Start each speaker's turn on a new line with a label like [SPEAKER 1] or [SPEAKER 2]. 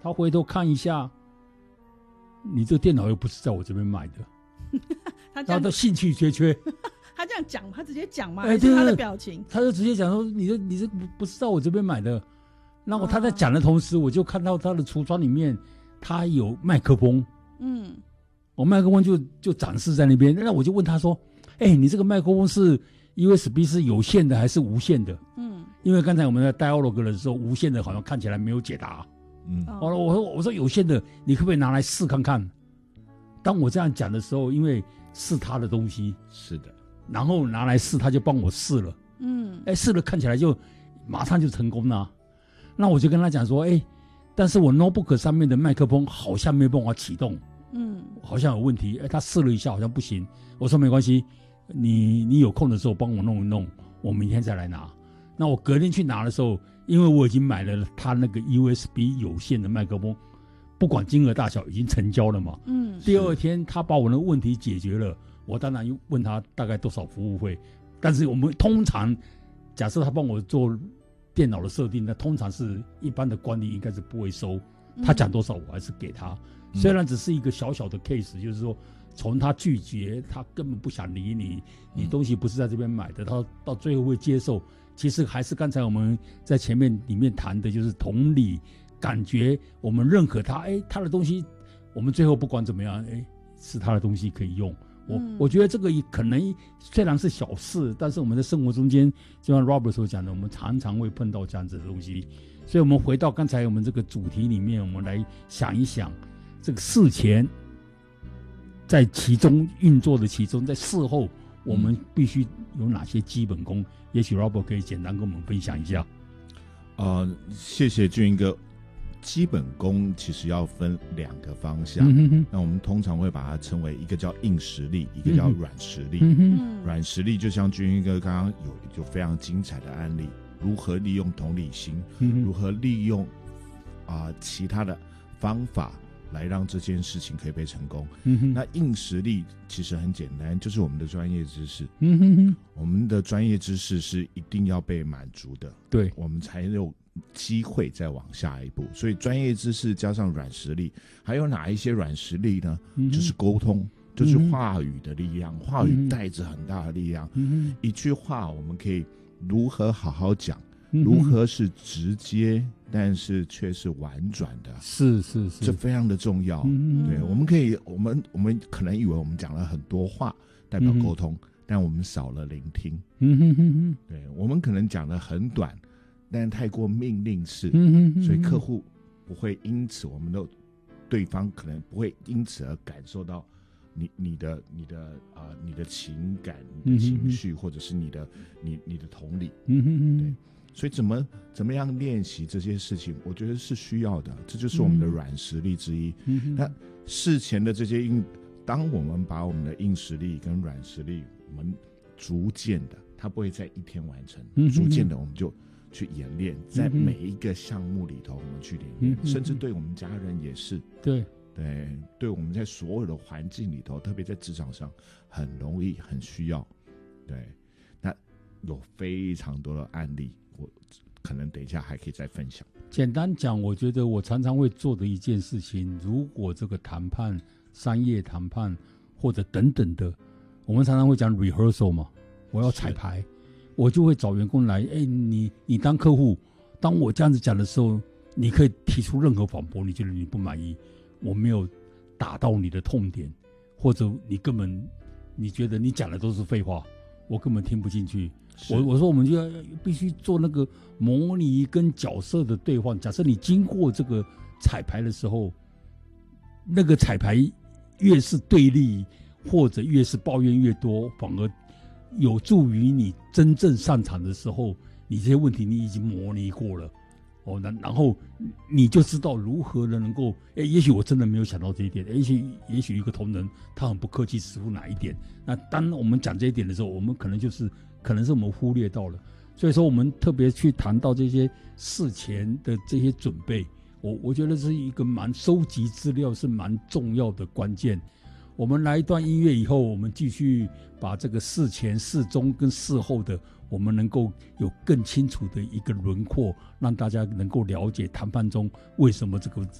[SPEAKER 1] 他回头看一下，你这电脑又不是在我这边买的，他的兴趣缺缺。
[SPEAKER 2] 他这样讲，他直接讲吗？还是他的表情？
[SPEAKER 1] 他就直接讲说：“你这不是在我这边买的。”然后他在讲的同时，我就看到他的橱窗里面，他有麦克风。我麦克风就展示在那边。那我就问他说：“你这个麦克风是 USB 是有线的还是无线的？”因为刚才我们在 dialog 的时候，无线的好像看起来没有解答。我说有线的，你可不可以拿来试看看？当我这样讲的时候，因为是他的东西，
[SPEAKER 3] 是的。
[SPEAKER 1] 然后拿来试，他就帮我试了，试了看起来就马上就成功了。那我就跟他讲说，但是我 notebook 上面的麦克风好像没有办法启动，好像有问题。他试了一下，好像不行。我说没关系，你有空的时候帮我弄一弄，我明天再来拿。那我隔天去拿的时候，因为我已经买了他那个 USB 有线的麦克风，不管金额大小已经成交了嘛。第二天他把我的问题解决了。我当然问他大概多少服务费，但是我们通常假设他帮我做电脑的设定，那通常是一般的管理应该是不会收，他讲多少我还是给他。虽然只是一个小小的 case， 就是说从他拒绝，他根本不想理你，你东西不是在这边买的，他到最后会接受。其实还是刚才我们在前面里面谈的，就是同理，感觉我们认可他，他的东西，我们最后不管怎么样，是他的东西可以用。我觉得这个可能虽然是小事，但是我们在生活中间，就像 Robert 所讲的，我们常常会碰到这样子的东西。所以我们回到刚才我们这个主题里面，我们来想一想，这个事前在其中运作的其中，在事后我们必须有哪些基本功？也许 Robert 可以简单跟我们分享一下。
[SPEAKER 3] 谢谢俊哥。基本功其实要分2个方向，那我们通常会把它称为一个叫硬实力，一个叫软实力。软实力就像君哥刚刚有非常精彩的案例，如何利用同理心，如何利用其他的方法来让这件事情可以被成功。那硬实力其实很简单，就是我们的专业知识。我们的专业知识是一定要被满足的，
[SPEAKER 1] 对，
[SPEAKER 3] 我们才有机会再往下一步。所以专业知识加上软实力，还有哪一些软实力呢？就是沟通，就是话语的力量。话语带着很大的力量。一句话我们可以如何好好讲，如何是直接但是却是婉转的，
[SPEAKER 1] 是，
[SPEAKER 3] 这非常的重要。对，我们可以，我们可能以为我们讲了很多话代表沟通，但我们少了聆听。对，我们可能讲的很短，但太过命令式，所以客户不会因此，我们的对方可能不会因此而感受到你的情感、你的情绪，或者是你的同理。对，所以怎么样练习这些事情，我觉得是需要的，这就是我们的软实力之一。那事前的这些当我们把我们的硬实力跟软实力，我们逐渐的，它不会在一天完成，逐渐的我们就去演练，在每一个项目里头我们去演练，甚至对我们家人也是。对，我们在所有的环境里头，特别在职场上，很容易很需要。对，那有非常多的案例，我可能等一下还可以再分享。
[SPEAKER 1] 简单讲，我觉得我常常会做的一件事情，如果这个谈判、商业谈判或者等等的，我们常常会讲 rehearsal 嘛，我要彩排，我就会找员工来，你当客户，当我这样子讲的时候，你可以提出任何反驳，你觉得你不满意，我没有打到你的痛点，或者你觉得你讲的都是废话，我根本听不进去。我说我们就要必须做那个模拟跟角色的兑换。假设你经过这个彩排的时候，那个彩排越是对立或者越是抱怨越多，反而有助于你真正上场的时候，你这些问题你已经模拟过了。然后你就知道如何的能够，也许我真的没有想到这一点，也许一个同仁他很不客气指出哪一点，那当我们讲这一点的时候，我们可能是我们忽略到了，所以说我们特别去谈到这些事前的这些准备，我觉得是一个收集资料是蛮重要的关键。我们来一段音乐以后，我们继续把这个事前、事中跟事后的，我们能够有更清楚的一个轮廓，让大家能够了解谈判中为什么这个